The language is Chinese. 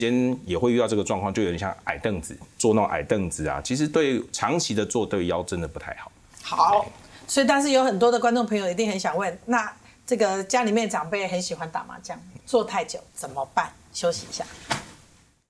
间也会遇到这个状况，就有点像矮凳子，坐那种矮凳子啊，其实对长期的坐对腰真的不太好。 好，所以但是有很多的观众朋友一定很想问，那这个家里面长辈很喜欢打麻将，坐太久怎么办？休息一下。